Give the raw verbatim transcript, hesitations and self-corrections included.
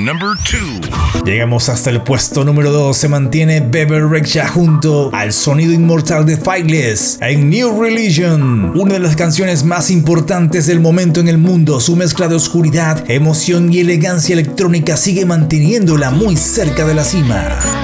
number two. Llegamos hasta el puesto número dos. Se mantiene Bebe Rexha junto al sonido inmortal de Faithless en New Religion, una de las canciones más importantes del momento en el mundo. Su mezcla de oscuridad, emoción y elegancia electrónica sigue manteniéndola muy cerca de la cima.